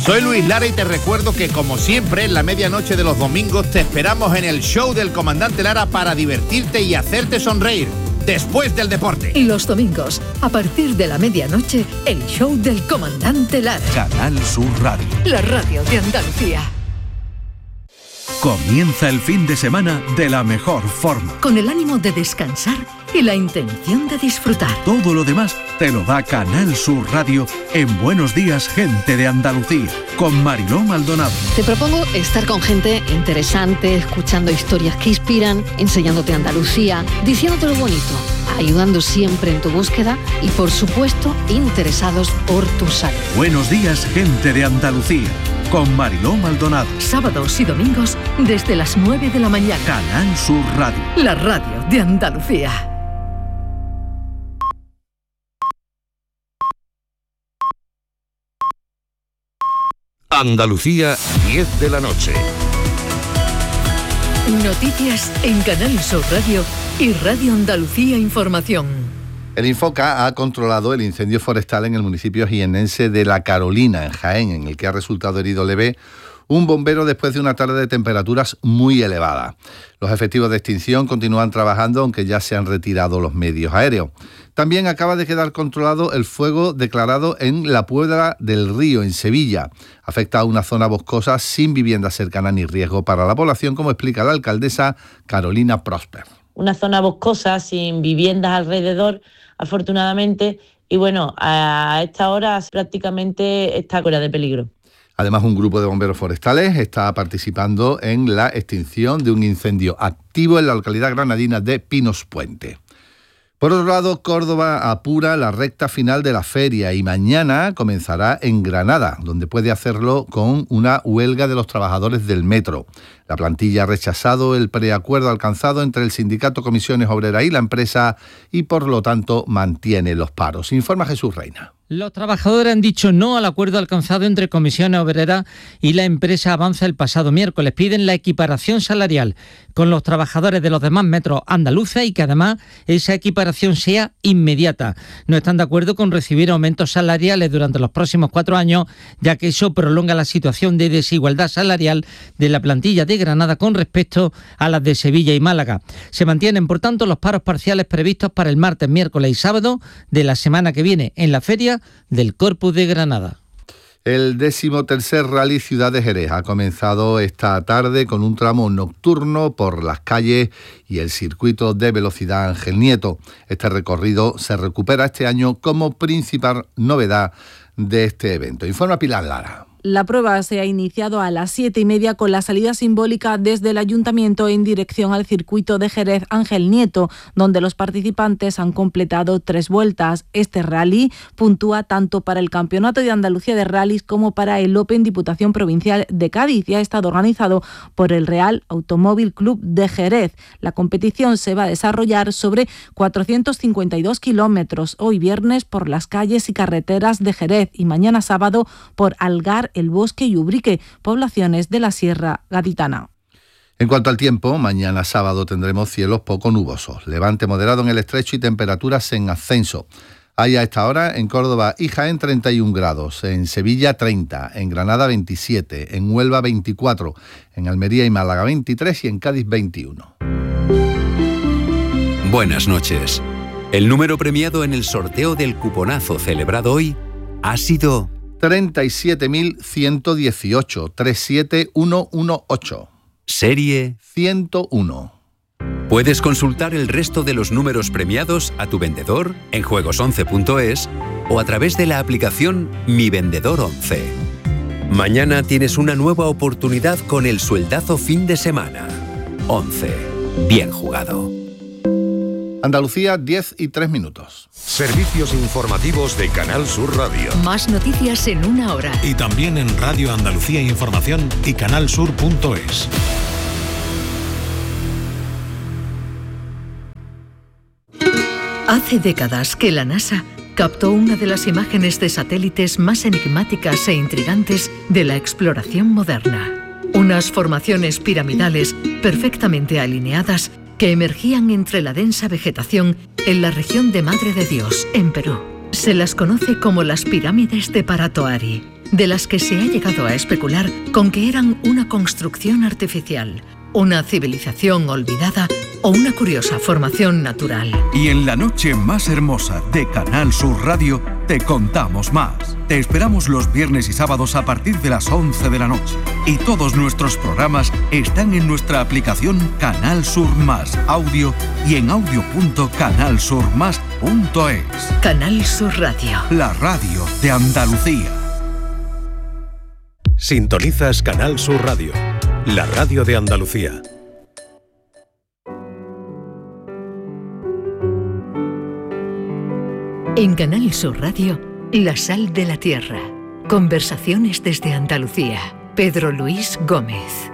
Soy Luis Lara y te recuerdo que, como siempre, en la medianoche de los domingos te esperamos en el show del Comandante Lara para divertirte y hacerte sonreír después del deporte. Y los domingos, a partir de la medianoche, el show del Comandante Lara. Canal Sur Radio. La radio de Andalucía. Comienza el fin de semana de la mejor forma. Con el ánimo de descansar y la intención de disfrutar. Todo lo demás te lo da Canal Sur Radio en Buenos Días, Gente de Andalucía, con Mariló Maldonado. Te propongo estar con gente interesante, escuchando historias que inspiran, enseñándote Andalucía, diciéndote lo bonito, ayudando siempre en tu búsqueda y, por supuesto, interesados por tu salud. Buenos Días, Gente de Andalucía, con Mariló Maldonado. Sábados y domingos desde las 9 de la mañana. Canal Sur Radio. La radio de Andalucía. Andalucía, 10 de la noche. Noticias en Canal Sur Radio y Radio Andalucía Información. El Infoca ha controlado el incendio forestal en el municipio jiennense de La Carolina, en Jaén, en el que ha resultado herido leve un bombero después de una tarde de temperaturas muy elevadas. Los efectivos de extinción continúan trabajando, aunque ya se han retirado los medios aéreos. También acaba de quedar controlado el fuego declarado en la Puebla del Río, en Sevilla. Afecta a una zona boscosa sin vivienda cercana ni riesgo para la población, como explica la alcaldesa Carolina Prosper. Una zona boscosa sin viviendas alrededor, afortunadamente, y bueno, a esta hora prácticamente está fuera de peligro. Además, un grupo de bomberos forestales está participando en la extinción de un incendio activo en la localidad granadina de Pinos Puente. Por otro lado, Córdoba apura la recta final de la feria y mañana comenzará en Granada, donde puede hacerlo con una huelga de los trabajadores del metro. La plantilla ha rechazado el preacuerdo alcanzado entre el sindicato Comisiones Obreras y la empresa y, por lo tanto, mantiene los paros. Informa Jesús Reina. Los trabajadores han dicho no al acuerdo alcanzado entre Comisiones Obreras y la empresa Avanza el pasado miércoles. Piden la equiparación salarial con los trabajadores de los demás metros andaluces y que además esa equiparación sea inmediata. No están de acuerdo con recibir aumentos salariales durante los próximos 4 años, ya que eso prolonga la situación de desigualdad salarial de la plantilla de Granada con respecto a las de Sevilla y Málaga. Se mantienen, por tanto, los paros parciales previstos para el martes, miércoles y sábado de la semana que viene en la feria del Corpus de Granada. El 13º Rally Ciudad de Jerez ha comenzado esta tarde con un tramo nocturno por las calles y el circuito de velocidad Ángel Nieto. Este recorrido se recupera este año como principal novedad de este evento. Informa Pilar Lara. La prueba se ha iniciado a las 7:30 con la salida simbólica desde el Ayuntamiento en dirección al circuito de Jerez Ángel Nieto, donde los participantes han completado 3 vueltas. Este rally puntúa tanto para el Campeonato de Andalucía de Rallys como para el Open Diputación Provincial de Cádiz y ha estado organizado por el Real Automóvil Club de Jerez. La competición se va a desarrollar sobre 452 kilómetros, hoy viernes por las calles y carreteras de Jerez y mañana sábado por Algar, El Bosque y Ubrique, poblaciones de la Sierra Gaditana. En cuanto al tiempo, mañana sábado tendremos cielos poco nubosos, levante moderado en el estrecho y temperaturas en ascenso. Hay a esta hora en Córdoba y Jaén 31 grados, en Sevilla 30, en Granada 27, en Huelva 24, en Almería y Málaga 23 y en Cádiz 21. Buenas noches. El número premiado en el sorteo del cuponazo celebrado hoy ha sido 37.118, 37118. Serie 101. Puedes consultar el resto de los números premiados a tu vendedor en juegos11.es o a través de la aplicación Mi Vendedor 11. Mañana tienes una nueva oportunidad con el sueldazo fin de semana. 11. Bien jugado. Andalucía, 10:03. Servicios informativos de Canal Sur Radio. Más noticias en 1 hora. Y también en Radio Andalucía Información y canalsur.es. Hace décadas que la NASA captó una de las imágenes de satélites más enigmáticas e intrigantes de la exploración moderna. Unas formaciones piramidales perfectamente alineadas que emergían entre la densa vegetación en la región de Madre de Dios, en Perú. Se las conoce como las pirámides de Paratoari. de las que se ha llegado a especular con que eran una construcción artificial, una civilización olvidada o una curiosa formación natural. Y en la noche más hermosa de Canal Sur Radio te contamos más. Te esperamos los viernes y sábados a partir de las 11 de la noche. Y todos nuestros programas están en nuestra aplicación Canal Sur Más Audio y en audio.canalsurmas.es. Canal Sur Radio. La radio de Andalucía. Sintonizas Canal Sur Radio, la radio de Andalucía. En Canal Sur Radio, La Sal de la Tierra. Conversaciones desde Andalucía. Pedro Luis Gómez.